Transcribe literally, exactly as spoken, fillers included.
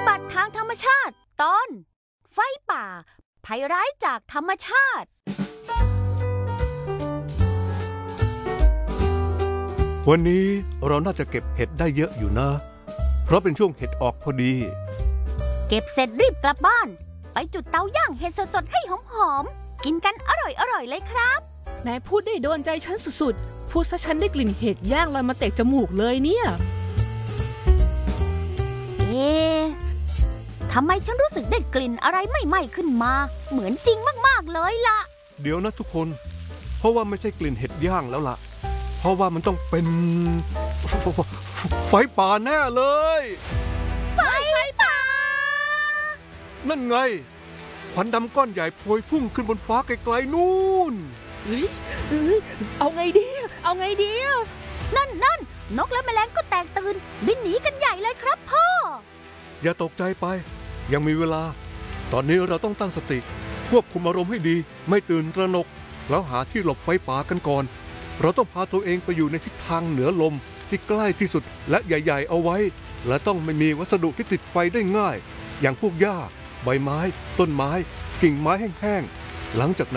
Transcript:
บัติทางธรรมชาติตอนไฟป่าภัยร้ายจากธรรมชาติวันนี้เราน่าจะเก็บเห็ดได้เยอะอยู่นะเพราะเป็นช่วงเห็ดออกพอดีเก็บเสร็จรีบกลับบ้านไปจุดเตาย่างเห็ดสดๆให้หอมๆกินกันอร่อยๆเลยครับนายพูดได้โดนใจฉันสุดๆพูดซะฉันได้กลิ่นเห็ดย่างลอยมาเตะจมูกเลยเนี่ยเอ๊ะทำไมฉันรู้สึกได้กลิ่นอะไรไหม้ๆขึ้นมาเหมือนจริงมากๆเลยล่ะเดี๋ยวนะทุกคนเพราะว่าไม่ใช่กลิ่นเห็ดย่างแล้วล่ะเพราะว่ามันต้องเป็นไฟป่าแน่เลยไฟป่านั่นไงควันดำก้อนใหญ่พวยพุ่งขึ้นบนฟ้าไกลๆนู่นเฮ้ยเอาไงดีเอาไงดีนั่นนั่นนกและแมลงก็แตกตื่นบินหนีกันใหญ่เลยครับพ่ออย่าตกใจไปยังมีเวลาตอนนี้เราต้องตั้งสติควบคุมอารมณ์ให้ดีไม่ตื่นตระหนกแล้วหาที่หลบไฟป่ากันก่อนเราต้องพาตัวเองไปอยู่ในทิศทางเหนือลมที่ใกล้ที่สุดและใหญ่ๆเอาไว้และต้องไม่มีวัสดุที่ติดไฟได้ง่ายอย่างพวกหญ้าใบไม้ต้นไม้กิ่งไม้แห้งๆหลังจากนั้น